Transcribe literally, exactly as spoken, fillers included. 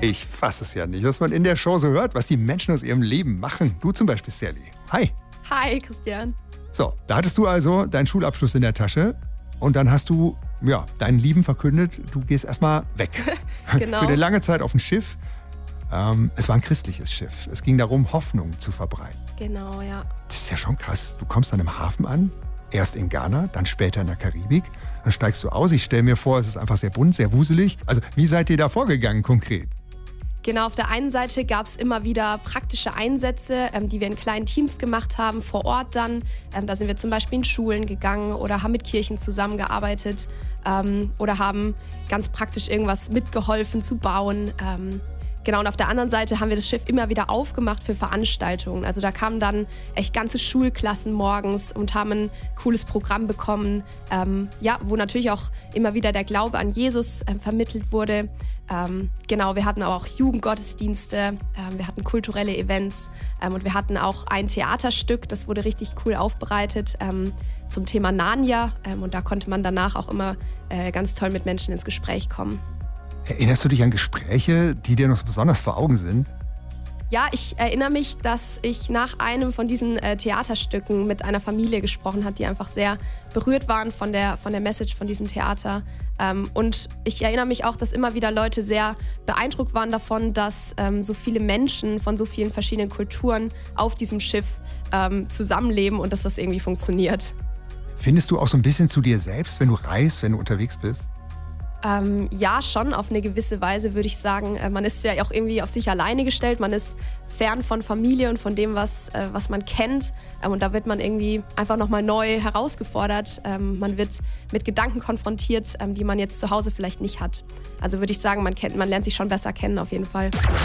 Ich fasse es ja nicht, was man in der Show so hört, was die Menschen aus ihrem Leben machen. Du zum Beispiel, Sally. Hi. Hi, Christian. So, da hattest du also deinen Schulabschluss in der Tasche und dann hast du ja, deinen Lieben verkündet, du gehst erstmal weg. Genau. Für eine lange Zeit auf ein Schiff. Ähm, es war ein christliches Schiff. Es ging darum, Hoffnung zu verbreiten. Genau, ja. Das ist ja schon krass. Du kommst dann im Hafen an, erst in Ghana, dann später in der Karibik. Dann steigst du aus. Ich stelle mir vor, es ist einfach sehr bunt, sehr wuselig. Also wie seid ihr da vorgegangen konkret? Genau, auf der einen Seite gab es immer wieder praktische Einsätze, ähm, die wir in kleinen Teams gemacht haben, vor Ort dann. Ähm, da sind wir zum Beispiel in Schulen gegangen oder haben mit Kirchen zusammengearbeitet ähm, oder haben ganz praktisch irgendwas mitgeholfen zu bauen. Ähm, Genau, und auf der anderen Seite haben wir das Schiff immer wieder aufgemacht für Veranstaltungen. Also da kamen dann echt ganze Schulklassen morgens und haben ein cooles Programm bekommen, ähm, ja, wo natürlich auch immer wieder der Glaube an Jesus äh, vermittelt wurde. Ähm, genau, wir hatten auch Jugendgottesdienste, ähm, wir hatten kulturelle Events ähm, und wir hatten auch ein Theaterstück, das wurde richtig cool aufbereitet ähm, zum Thema Narnia. Ähm, und da konnte man danach auch immer äh, ganz toll mit Menschen ins Gespräch kommen. Erinnerst du dich an Gespräche, die dir noch so besonders vor Augen sind? Ja, ich erinnere mich, dass ich nach einem von diesen äh, Theaterstücken mit einer Familie gesprochen habe, die einfach sehr berührt waren von der, von der Message von diesem Theater. Ähm, und ich erinnere mich auch, dass immer wieder Leute sehr beeindruckt waren davon, dass ähm, so viele Menschen von so vielen verschiedenen Kulturen auf diesem Schiff ähm, zusammenleben und dass das irgendwie funktioniert. Findest du auch so ein bisschen zu dir selbst, wenn du reist, wenn du unterwegs bist? Ähm, ja, schon auf eine gewisse Weise würde ich sagen. Äh, man ist ja auch irgendwie auf sich alleine gestellt. Man ist fern von Familie und von dem, was, äh, was man kennt. Ähm, und da wird man irgendwie einfach nochmal neu herausgefordert. Ähm, man wird mit Gedanken konfrontiert, ähm, die man jetzt zu Hause vielleicht nicht hat. Also würde ich sagen, man kennt, man lernt sich schon besser kennen auf jeden Fall.